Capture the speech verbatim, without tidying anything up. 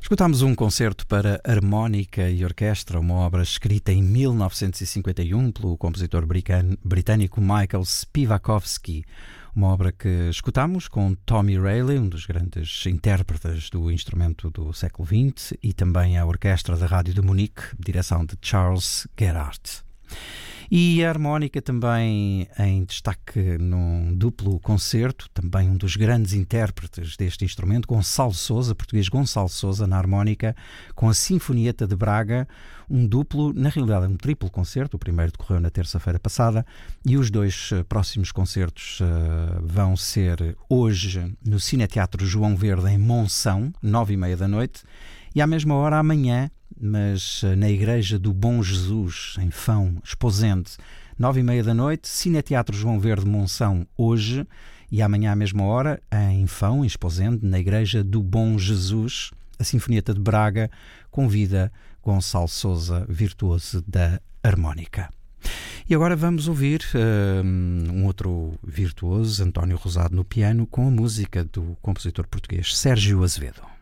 Escutámos um concerto para harmónica e orquestra, uma obra escrita em mil novecentos e cinquenta e um pelo compositor britânico Michael Spivakovsky. Uma obra que escutámos com Tommy Reilly, um dos grandes intérpretes do instrumento do século vinte, e também a Orquestra da Rádio de Munique, direção de Charles Gerhardt. E a harmónica também em destaque num duplo concerto, também um dos grandes intérpretes deste instrumento, Gonçalo Sousa, português Gonçalo Sousa, na harmónica, com a Sinfonieta de Braga, um duplo, na realidade um triplo concerto. O primeiro decorreu na terça-feira passada e os dois próximos concertos uh, vão ser hoje no Cineteatro João Verde em Monção, nove e meia da noite, e à mesma hora amanhã, mas na Igreja do Bom Jesus, em Fão, Esposende, nove e meia da noite, Cineteatro João Verde Monção hoje, e amanhã à mesma hora, em Fão, em Esposende, na Igreja do Bom Jesus, a Sinfonieta de Braga convida Gonçalo Sousa, virtuoso da harmónica. E agora vamos ouvir uh, um outro virtuoso, António Rosado, no piano, com a música do compositor português Sérgio Azevedo.